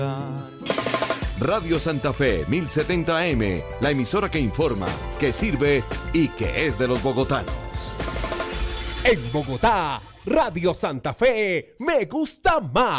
Radio Santa Fe 1070 AM, la emisora que informa, que sirve y que es de los bogotanos. En Bogotá, Radio Santa Fe me gusta más.